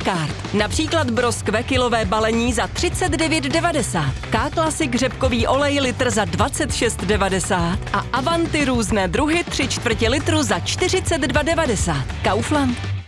Instacart. Například broskve kilové balení za 39,90, K-Classic řepkový olej litr za 26,90 a Avanti různé druhy 3/4 litru za 42,90. Kaufland.